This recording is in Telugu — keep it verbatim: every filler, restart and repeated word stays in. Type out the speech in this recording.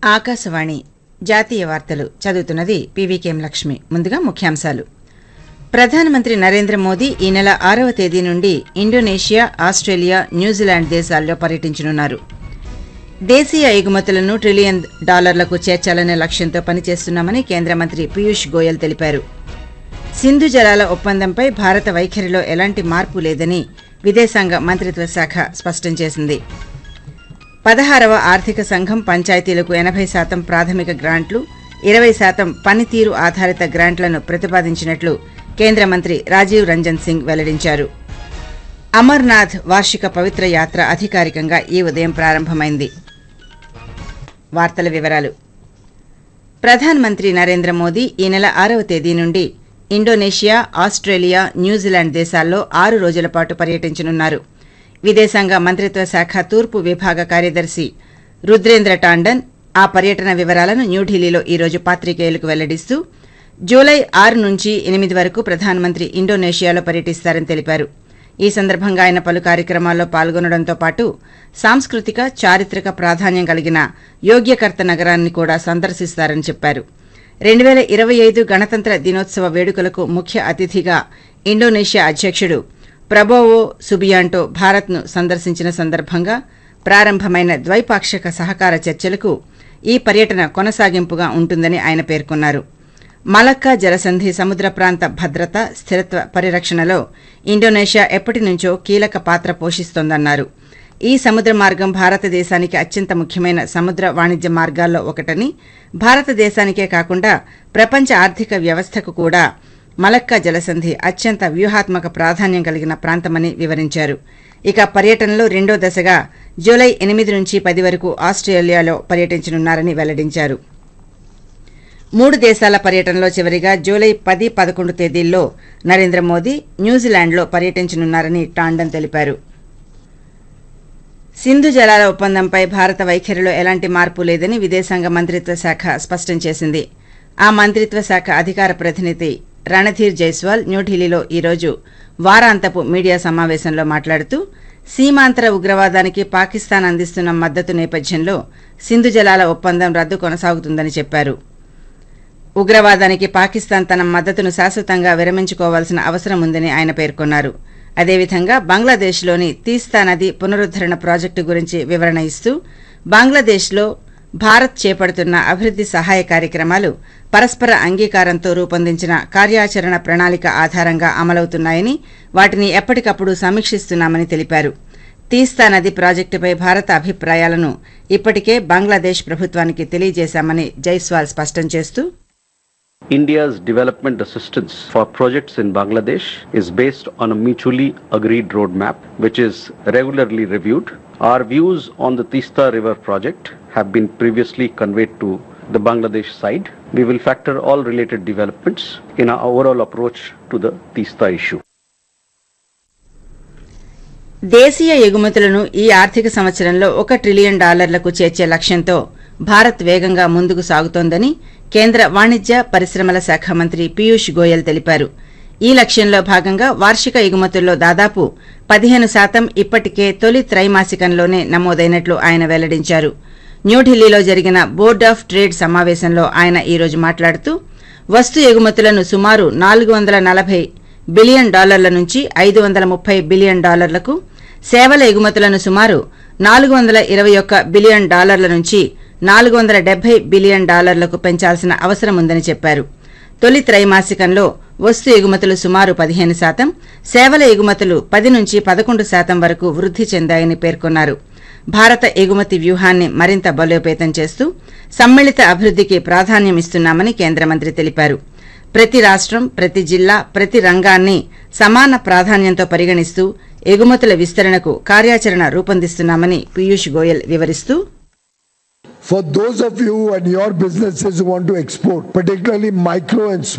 ఆకాశవాణి జాతీయ వార్తలు చదువుతున్నది పీవీకేఎం లక్ష్మి. ముందుగా ముఖ్యాంశాలు. ప్రధానమంత్రి నరేంద్ర మోదీ ఈ నెల ఆరవ తేదీ నుండి ఇండోనేషియా, ఆస్ట్రేలియా, న్యూజిలాండ్ దేశాల్లో పర్యటించనున్నారు. దేశీయ ఎగుమతులను ట్రిలియన్ డాలర్లకు చేర్చాలనే లక్ష్యంతో పనిచేస్తున్నామని కేంద్ర మంత్రి పీయూష్ గోయల్ తెలిపారు. సింధు జలాల ఒప్పందంపై భారత వైఖరిలో ఎలాంటి మార్పు లేదని విదేశాంగ మంత్రిత్వ శాఖ స్పష్టం చేసింది. పదహారవ ఆర్థిక సంఘం పంచాయతీలకు ఎనభై శాతం ప్రాథమిక గ్రాంట్లు, ఇరవై శాతం పనితీరు ఆధారిత గ్రాంట్లను ప్రతిపాదించినట్లు కేంద్ర మంత్రి రాజీవ్ రంజన్ సింగ్ వెల్లడించారు. అమర్నాథ్ వార్షిక పవిత్ర యాత్ర అధికారికంగా ఈ ఉదయం ప్రారంభమైంది. వార్తల వివరాలు. ప్రధానమంత్రి నరేంద్ర మోదీ ఈ నెల ఆరవ తేదీ నుండి ఇండోనేషియా, ఆస్ట్రేలియా, న్యూజిలాండ్ దేశాల్లో ఆరు రోజుల పాటు పర్యటించనున్నారు. విదేశాంగ మంత్రిత్వ శాఖ తూర్పు విభాగ కార్యదర్శి రుద్రేంద్ర టాండన్ ఆ పర్యటన వివరాలను న్యూఢిల్లీలో ఈరోజు పాత్రికేయులకు వెల్లడిస్తూ జూలై ఆరు నుంచి ఎనిమిది వరకు ప్రధానమంత్రి ఇండోనేషియాలో పర్యటిస్తారని తెలిపారు. ఈ సందర్భంగా ఆయన పలు కార్యక్రమాల్లో పాల్గొనడంతో పాటు సాంస్కృతిక, చారిత్రక ప్రాధాన్యం కలిగిన యోగ్యకర్త నగరాన్ని కూడా సందర్శిస్తారని చెప్పారు. రెండు వేల ఇరవై ఐదు గణతంత్ర దినోత్సవ వేడుకలకు ముఖ్య అతిథిగా ఇండోనేషియా అధ్యక్షుడు ప్రబోవో సుబియాంటో భారత్ను సందర్శించిన సందర్భంగా ప్రారంభమైన ద్వైపాక్షిక సహకార చర్చలకు ఈ పర్యటన కొనసాగింపుగా ఉంటుందని ఆయన పేర్కొన్నారు. మలక్కా జలసంధి సముద్ర ప్రాంత భద్రత, స్థిరత్వ పరిరక్షణలో ఇండోనేషియా ఎప్పటి నుంచో కీలక పాత్ర పోషిస్తోందన్నారు. ఈ సముద్ర మార్గం భారతదేశానికి అత్యంత ముఖ్యమైన సముద్ర వాణిజ్య మార్గాల్లో ఒకటని, భారతదేశానికే కాకుండా ప్రపంచ ఆర్థిక వ్యవస్థకు కూడా మలక్కా జలసంధి అత్యంత వ్యూహాత్మక ప్రాధాన్యం కలిగిన ప్రాంతమని వివరించారు. ఇక పర్యటనలో రెండో దశగా జూలై ఎనిమిది నుంచి పది వరకు ఆస్ట్రేలియాలో పర్యటించనున్నారని వెల్లడించారు. మూడు దేశాల పర్యటనలో చివరిగా జూలై పది, పదకొండు తేదీల్లో నరేంద్ర మోదీ న్యూజిలాండ్లో పర్యటించనున్నారని టాండన్ తెలిపారు. సింధు జలాల ఒప్పందంపై భారత వైఖరిలో ఎలాంటి మార్పు లేదని విదేశాంగ మంత్రిత్వ శాఖ స్పష్టం చేసింది. ఆ మంత్రిత్వ శాఖ అధికార ప్రతినిధి రణధీర్ జైస్వాల్ న్యూఢిల్లీలో ఈరోజు వారాంతపు మీడియా సమావేశంలో మాట్లాడుతూ సీమాంతర ఉగ్రవాదానికి పాకిస్తాన్ అందిస్తున్న మద్దతు నేపథ్యంలో సింధు జలాల ఒప్పందం రద్దు కొనసాగుతుందని చెప్పారు. ఉగ్రవాదానికి పాకిస్తాన్ తన మద్దతును శాశ్వతంగా విరమించుకోవాల్సిన అవసరం ఉందని ఆయన పేర్కొన్నారు. అదేవిధంగా బంగ్లాదేశ్లోని తీస్తా నది పునరుద్దరణ ప్రాజెక్టు గురించి వివరణ ఇస్తూ బంగ్లాదేశ్లో భారత్ చేపడుతున్న అభివృద్ది సహాయ కార్యక్రమాలు పరస్పర అంగీకారంతో రూపొందించిన కార్యాచరణ ప్రణాళిక ఆధారంగా అమలవుతున్నాయని, వాటిని ఎప్పటికప్పుడు సమీక్షిస్తున్నామని తెలిపారు. తీస్తా నది ప్రాజెక్టుపై భారత అభిప్రాయాలను ఇప్పటికే బంగ్లాదేశ్ ప్రభుత్వానికి తెలియజేశామని జైస్వాల్ స్పష్టం చేస్తూ India's development assistance for projects in Bangladesh is based on a mutually agreed roadmap, which is regularly reviewed. Our views on the Teesta River project have been previously conveyed to the Bangladesh side. We will factor all related developments in our overall approach to the Teesta issue. దేశీయ ఎగుమతులను ఈ ఆర్థిక సంవత్సరంలో ఒక ట్రిలియన్ డాలర్లకు చేర్చే లక్ష్యంతో భారత్ వేగంగా ముందుకు సాగుతోందని కేంద్ర వాణిజ్య, పరిశ్రమల శాఖ మంత్రి పీయూష్ గోయల్ తెలిపారు. ఈ లక్ష్యంలో భాగంగా వార్షిక ఎగుమతుల్లో దాదాపు పదిహేను శాతం ఇప్పటికే తొలి త్రైమాసికంలోనే నమోదైనట్లు ఆయన వెల్లడించారు. న్యూఢిల్లీలో జరిగిన బోర్డ్ ఆఫ్ ట్రేడ్ సమావేశంలో ఆయన ఈరోజు మాట్లాడుతూ వస్తు ఎగుమతులను సుమారు నాలుగు వందల నలభై బిలియన్ డాలర్ల నుంచి ఐదు వందల ముప్పై బిలియన్ డాలర్లకు, సేవల ఎగుమతులను సుమారు నాలుగు వందల ఇరవై ఒక్క బిలియన్ డాలర్ల నుంచి నాలుగు వందల డెబ్బై బిలియన్ డాలర్లకు పెంచాల్సిన అవసరం ఉందని చెప్పారు. తొలి త్రైమాసికంలో వస్తు ఎగుమతులు సుమారు పదిహేను శాతం, సేవల ఎగుమతులు పది నుంచి పదకొండు శాతం వరకు వృద్ధి చెందాయని పేర్కొన్నారు. భారత ఎగుమతి వ్యూహాన్ని మరింత బలోపేతం చేస్తూ సమ్మిళిత అభివృద్దికి ప్రాధాన్యమిస్తున్నామని కేంద్ర మంత్రి తెలిపారు. ప్రతి రాష్టం, ప్రతి జిల్లా, ప్రతి రంగాన్ని సమాన ప్రాధాన్యంతో పరిగణిస్తూ ఎగుమతుల విస్తరణకు కార్యాచరణ రూపొందిస్తున్నామని పీయూష్ గోయల్ వివరిస్తూ For those of you and your businesses who want to export, particularly micro and